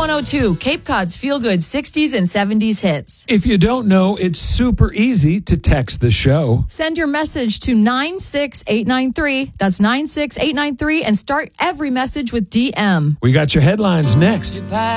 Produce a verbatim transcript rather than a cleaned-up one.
one oh two, Cape Cod's feel-good sixties and seventies hits. If you don't know, it's super easy to text the show. Send your message to nine six eight nine three. That's nine six eight nine three, and start every message with D M. We got your headlines next.